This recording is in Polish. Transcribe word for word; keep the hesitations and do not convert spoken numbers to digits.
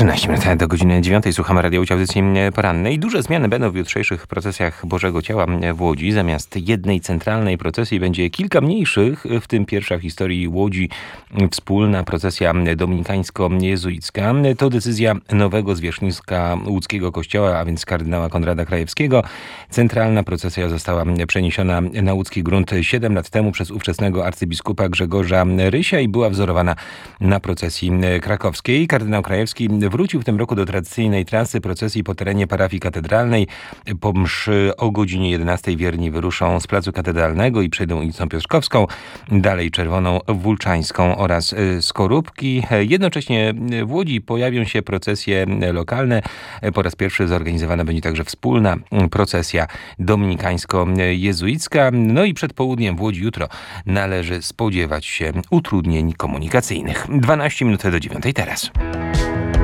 trzynaście minut do godziny dziewiątej. Słuchamy Radio Łódź, audycji porannej. Duże zmiany będą w jutrzejszych procesjach Bożego Ciała w Łodzi. Zamiast jednej centralnej procesji będzie kilka mniejszych, w tym pierwsza w historii Łodzi wspólna procesja dominikańsko-jezuicka. To decyzja nowego zwierzchnictwa łódzkiego kościoła, a więc kardynała Konrada Krajewskiego. Centralna procesja została przeniesiona na łódzki grunt siedem lat temu przez ówczesnego arcybiskupa Grzegorza Rysia i była wzorowana na procesji krakowskiej. Kardynał Krajewski wrócił w tym roku do tradycyjnej trasy procesji po terenie parafii katedralnej. Po mszy o godzinie jedenastej wierni wyruszą z placu katedralnego i przejdą ulicą Piotrkowską, dalej Czerwoną, Wólczańską oraz Skorupki. Jednocześnie w Łodzi pojawią się procesje lokalne. Po raz pierwszy zorganizowana będzie także wspólna procesja dominikańsko-jezuicka. No i przed południem w Łodzi jutro należy spodziewać się utrudnień komunikacyjnych. dwanaście minut do dziewiątej teraz.